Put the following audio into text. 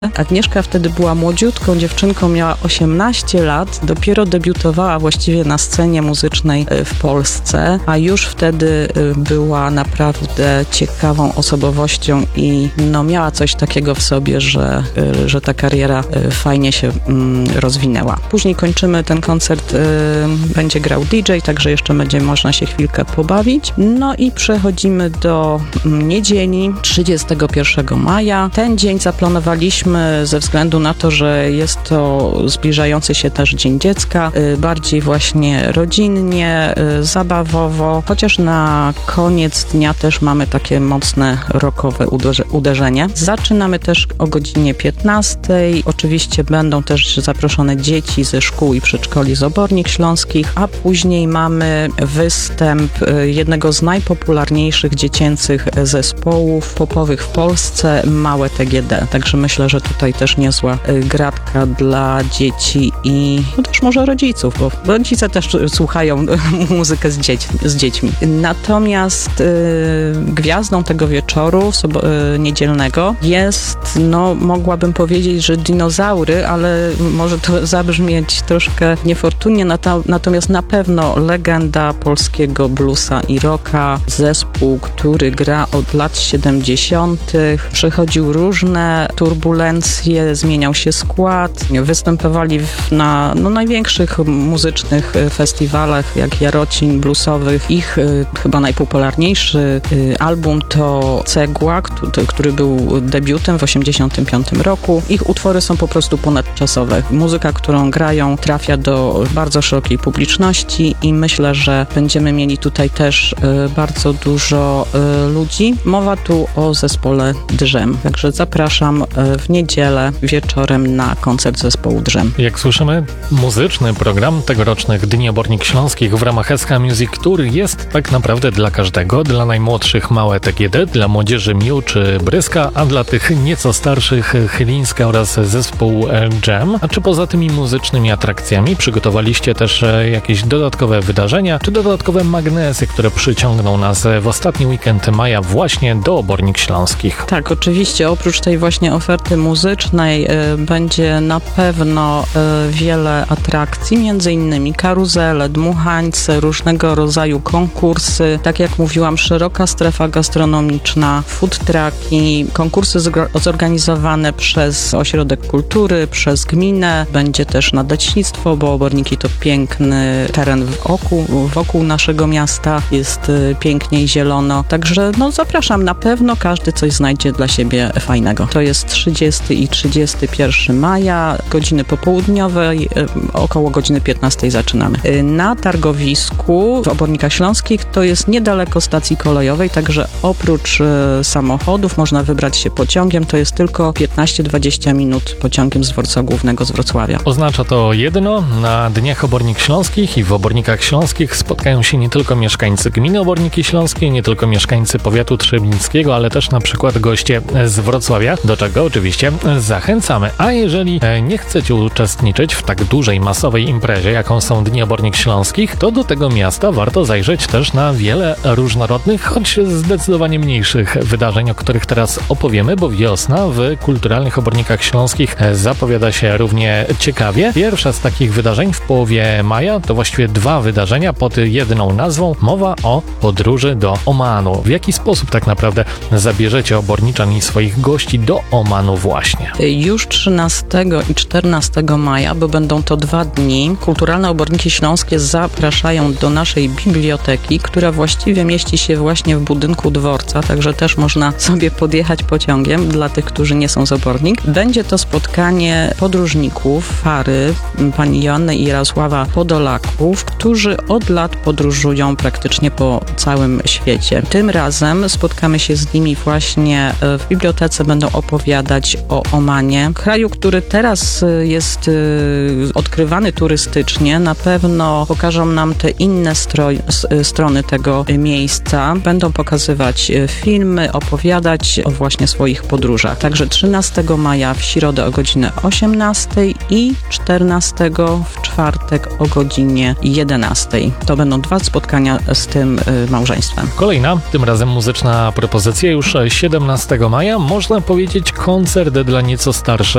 Agnieszka wtedy była młodziutką dziewczynką, miała 18 lat, dopiero debiutowała właściwie na scenie muzycznej w Polsce, a już wtedy była naprawdę ciekawą osobowością i miała coś takiego w sobie, że ta kariera fajnie się rozwinęła. Później kończymy ten koncert, będzie grał DJ, także jeszcze będzie można się chwilkę pobawić. No i przechodzimy do niedzieli 31 maja. Ten dzień zaplanowaliśmy ze względu na to, że jest to zbliżający się też Dzień Dziecka, bardziej właśnie rodzinnie, zabawowo, chociaż na koniec dnia też mamy takie mocne rockowe uderzenie. Zaczynamy też o godzinie 15. Oczywiście będą też zaproszone dzieci ze szkół i przedszkoli z Obornik Śląskich, a później mamy występ jednego z najpopularniejszych dziecięcych zespołów popowych w Polsce, Małe TGD. Także myślę, że tutaj też niezła gratka dla dzieci i też może rodziców, bo rodzice też słuchają muzykę z dziećmi. Natomiast gwiazdą tego wieczoru niedzielnego jest, mogłabym powiedzieć, że dinozaury, ale może to zabrzmieć troszkę niefortunnie, natomiast na pewno legenda polskiego bluesa i rocka, zespół, który gra od lat 70., przechodził różne turbulencje, zmieniał się skład, występowali na największych muzycznych festiwalach, jak Jarocin bluesowych. Ich chyba najpopularniejszy album to Cegła, który był debiutem w 1985 roku. Ich utwory są po prostu ponadczasowe. Muzyka, którą grają, trafia do bardzo szerokiej publiczności i myślę, że będziemy mieli tutaj też bardzo dużo ludzi. Mowa tu o zespole Drzem. Także zapraszam w niedzielę wieczorem na koncert zespołu Drzem. Jak słyszymy, muzyczny program tegorocznych Dni Obornik Śląskich w ramach SK Music Tour jest tak naprawdę dla każdego. Dla najmłodszych Małe TGD, dla młodzieży Miu czy Bryska, a dla tych nieco starszych Chylińska oraz zespół Dżem. A czy poza tymi muzycznymi atrakcjami przygotowaliście też jakieś dodatkowe wydarzenia, czy dodatkowe magnesy, które przyciągną nas w ostatni weekend maja właśnie do Obornik Śląskich? Tak, oczywiście. Oprócz tej właśnie oferty muzycznej będzie na pewno wiele atrakcji, między innymi karuzele, dmuchańce, różnego rodzaju konkursy. Tak jak mówiłam, szeroka strefa gastronomiczna, food trucki, konkursy zorganizowane przez Ośrodek Kultury, przez gminę. Będzie też nadleśnictwo, bo Oborniki to piękny teren wokół naszego miasta. Jest pięknie i zielono. Także zapraszam, na pewno każdy coś znajdzie dla siebie fajnego. To jest 30 i 31 maja, godziny popołudniowe, około godziny 15 zaczynamy. Na targowisku w Obornikach Śląskich to jest niedaleko stacji kolejowej, także oprócz samochodów można wybrać się pociągiem, to jest tylko 15-20 minut pociągiem z dworca głównego z Wrocławia. Oznacza to jedno, na Dniach Obornik Śląskich i w Obornikach Śląskich spotkają się nie tylko mieszkańcy gminy Oborniki Śląskie, nie tylko mieszkańcy powiatu trzebnickiego, ale też na przykład goście z Wrocławia, do czego oczywiście zachęcamy. A jeżeli nie chcecie uczestniczyć w tak dużej, masowej imprezie, jaką są Dni Obornik Śląskich, to do tego miasta warto zajrzeć też na wiele różnorodnych, choć zdecydowanie mniejszych wydarzeń, o których teraz opowiemy, bo wiosna w kulturalnych Obornikach Śląskich zapowiada się równie ciekawie. Pierwsze z takich wydarzeń w połowie maja to właściwie dwa wydarzenia pod jedną nazwą. Mowa o podróży do Omanu. W jaki sposób tak naprawdę zabierzecie oborniczan i swoich gości do Omanu właśnie? Już 13 i 14 maja, bo będą to 2 dni, Kulturalne Oborniki Śląskie zapraszają do naszej biblioteki, która właściwie mieści się właśnie w budynku dworca, także też można sobie podjechać pociągiem dla tych, którzy nie są z Obornik. Będzie to spotkanie podróżników Fary, pani Joanny i Jarosława Podolaków, którzy od lat podróżują praktycznie po całym świecie. Tym razem spotkamy się z nimi właśnie w bibliotece, będą opowiadać o Omanie, kraju, który teraz jest odkrywany turystycznie. Na pewno pokażą nam te inne strony tego miejsca. Będą pokazywać filmy, opowiadać o właśnie swoich podróżach. Także 13 maja w środę o godzinie 18 i 14 w czwartek o godzinie 11. To będą 2 spotkania z tym małżeństwem. Kolejna, tym razem muzyczna propozycja już 17 maja. Można powiedzieć koncert dla nieco starszych.